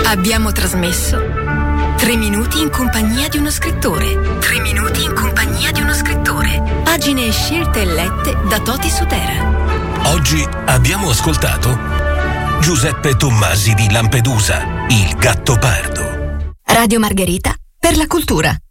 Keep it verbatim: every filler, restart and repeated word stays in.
Abbiamo trasmesso Tre minuti in compagnia di uno scrittore. Tre minuti in compagnia di uno scrittore. Pagine scelte e lette da Toti Sutera. Oggi abbiamo ascoltato Giuseppe Tommasi di Lampedusa, il Gattopardo. Radio Margherita, per la cultura.